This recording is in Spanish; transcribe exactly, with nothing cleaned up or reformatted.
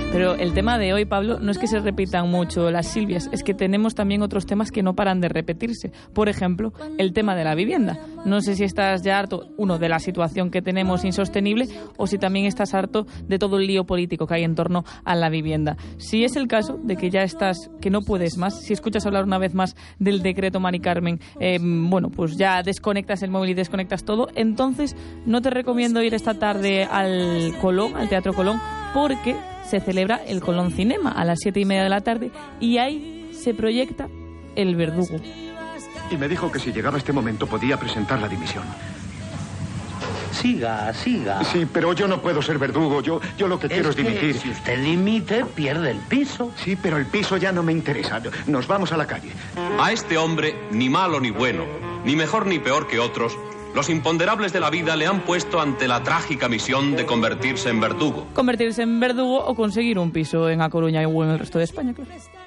Pero el tema de hoy, Pablo, no es que se repitan mucho las Silvias, es que tenemos también otros temas que no paran de repetirse. Por ejemplo, el tema de la vivienda. No sé si estás ya harto, uno, de la situación que tenemos insostenible, o si también estás harto de todo el lío político que hay en torno a la vivienda. Si es el caso de que ya estás, que no puedes más, si escuchas hablar una vez más del decreto Mari Carmen, eh, bueno, pues ya desconectas el móvil y desconectas todo, entonces no te recomiendo ir esta tarde al Colón, al Teatro Colón, porque se celebra el Colón Cinema a las siete y media de la tarde y ahí se proyecta El Verdugo. Y me dijo que si llegaba este momento podía presentar la dimisión. Siga, siga. Sí, pero yo no puedo ser verdugo. Yo, yo lo que, es quiero es que dimitir. Si usted dimite, pierde el piso. Sí, pero el piso ya no me interesa. Nos vamos a la calle. A este hombre, ni malo ni bueno, ni mejor ni peor que otros, los imponderables de la vida le han puesto ante la trágica misión de convertirse en verdugo. Convertirse en verdugo o conseguir un piso en A Coruña o en el resto de España, claro.